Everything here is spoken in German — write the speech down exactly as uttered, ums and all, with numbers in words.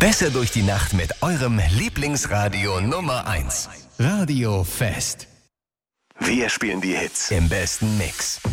Besser durch die Nacht mit eurem Lieblingsradio Nummer eins. Radio Fest. Wir spielen die Hits im besten Mix.